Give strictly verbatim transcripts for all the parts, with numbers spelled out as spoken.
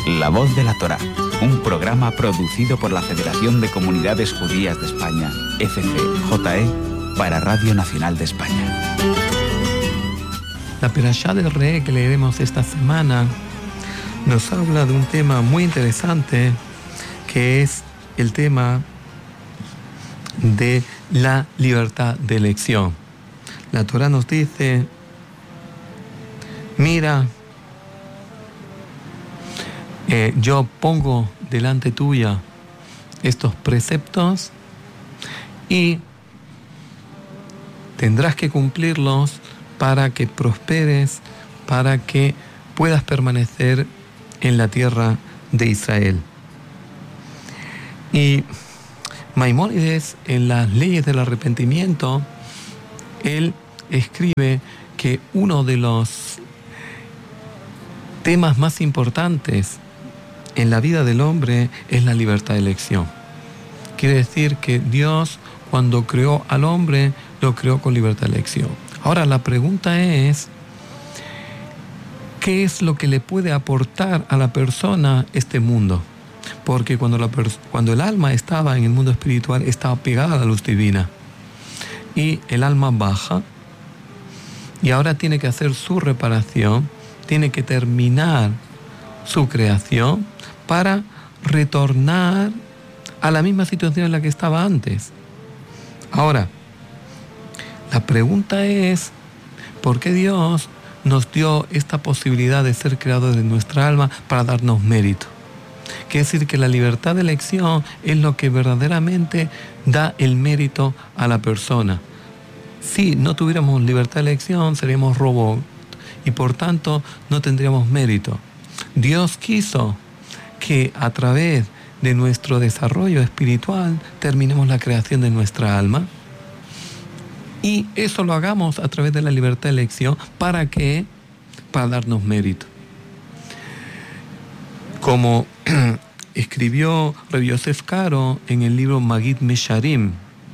La Voz de la Torá, un programa producido por la Federación de Comunidades Judías de España, F C J E, para Radio Nacional de España. La Perashá del Re que leeremos esta semana nos habla de un tema muy interesante, que es el tema de la libertad de elección. La Torá nos dice: mira, eh, yo pongo delante tuya estos preceptos y tendrás que cumplirlos para que prosperes, para que puedas permanecer en la tierra de Israel. Y Maimónides, en las leyes del arrepentimiento, él escribe que uno de los temas más importantes en la vida del hombre es la libertad de elección. Quiere decir que Dios, cuando creó al hombre, lo creó con libertad de elección. Ahora la pregunta es, ¿qué es lo que le puede aportar a la persona este mundo? Porque cuando, la pers- cuando el alma estaba en el mundo espiritual, estaba pegada a la luz divina. Y el alma baja, y ahora tiene que hacer su reparación, tiene que terminar su creación para retornar a la misma situación en la que estaba antes. Ahora, la pregunta es, ¿por qué Dios nos dio esta posibilidad de ser creadores de nuestra alma para darnos mérito? Quiere decir que la libertad de elección es lo que verdaderamente da el mérito a la persona. Si no tuviéramos libertad de elección, seríamos robots y por tanto no tendríamos mérito. Dios quiso que a través de nuestro desarrollo espiritual terminemos la creación de nuestra alma. Y eso lo hagamos a través de la libertad de elección. ¿Para qué? Para darnos mérito. Como escribió Rabbi Yosef Karo en el libro Magid Mesharim,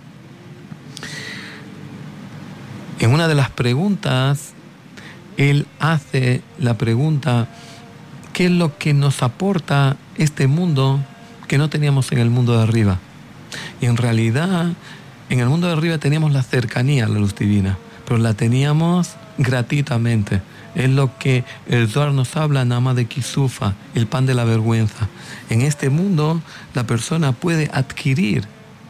en una de las preguntas, él hace la pregunta: ¿qué es lo que nos aporta este mundo que no teníamos en el mundo de arriba? Y en realidad, en el mundo de arriba teníamos la cercanía a la luz divina, pero la teníamos gratuitamente. Es lo que el Zohar nos habla, nada más de Kisufa, el pan de la vergüenza. En este mundo, la persona puede adquirir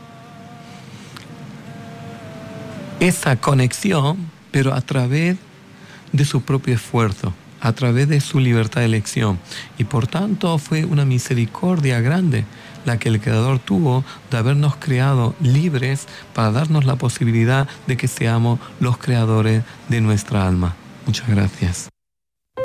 esa conexión, pero a través de su propio esfuerzo, a través de su libertad de elección. Y por tanto, fue una misericordia grande la que el Creador tuvo de habernos creado libres para darnos la posibilidad de que seamos los creadores de nuestra alma. Muchas gracias.